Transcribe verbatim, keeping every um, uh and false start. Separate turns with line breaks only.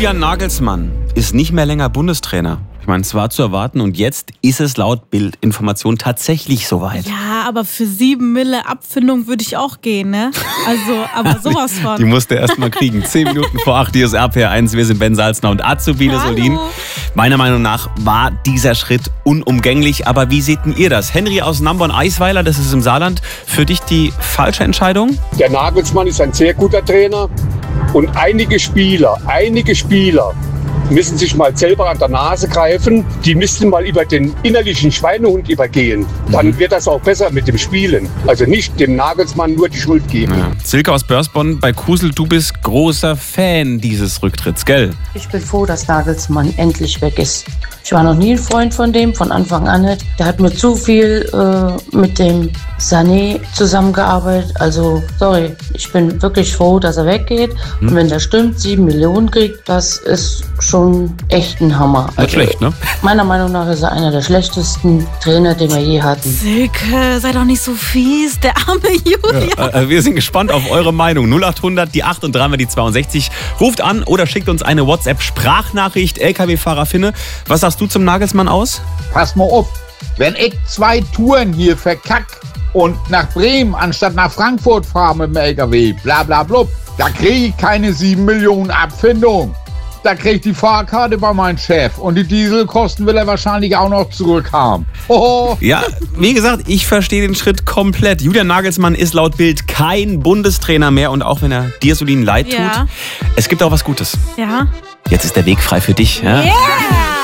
Julian Nagelsmann ist nicht mehr länger Bundestrainer. Ich meine, es war zu erwarten und jetzt ist es laut Bild-Information tatsächlich soweit.
Ja, aber für sieben Mille Abfindung würde ich auch gehen, ne? Also, aber sowas von.
Die musste er erst mal kriegen. Zehn Minuten vor acht, hier ist R P R eins. Wir sind Ben Salzner und Azubine Solin. Meiner Meinung nach war dieser Schritt unumgänglich. Aber wie seht denn ihr das? Henry aus Namborn-Eisweiler, das ist im Saarland. Für dich die falsche Entscheidung?
Der Nagelsmann ist ein sehr guter Trainer. Und einige Spieler, einige Spieler müssen sich mal selber an der Nase greifen. Die müssten mal über den innerlichen Schweinehund übergehen. Dann mhm. wird das auch besser mit dem Spielen. Also nicht dem Nagelsmann nur die Schuld geben.
Ja. Silke aus Börsborn, bei Kusel, du bist großer Fan dieses Rücktritts, gell?
Ich bin froh, dass Nagelsmann endlich weg ist. Ich war noch nie ein Freund von dem, von Anfang an nicht. Der hat mir zu viel äh, mit dem Sané zusammengearbeitet. Also, sorry, ich bin wirklich froh, dass er weggeht. Hm. Und wenn der stimmt, sieben Millionen kriegt, das ist schon echt ein Hammer.
Nicht also, schlecht, ne?
Meiner Meinung nach ist er einer der schlechtesten Trainer, den wir je hatten.
Silke, sei doch nicht so fies, der arme Julian.
Ja, äh, wir sind gespannt auf eure Meinung. null acht hundert, die acht und dreimal die zweiundsechzig. Ruft an oder schickt uns eine WhatsApp-Sprachnachricht. L K W-Fahrer Finne, was sagst du zum Nagelsmann aus?
Pass mal auf, wenn ich zwei Touren hier verkack und nach Bremen anstatt nach Frankfurt fahre mit dem L K W, bla bla blub, da kriege ich keine sieben Millionen Abfindung. Da kriege ich die Fahrkarte bei meinem Chef und die Dieselkosten will er wahrscheinlich auch noch zurückhaben. Hoho.
Ja, wie gesagt, ich verstehe den Schritt komplett. Julian Nagelsmann ist laut Bild kein Bundestrainer mehr und auch wenn er dir, Solin, leid tut,
ja.
es gibt auch was Gutes.
Ja.
Jetzt ist der Weg frei für dich. Ja?
Yeah.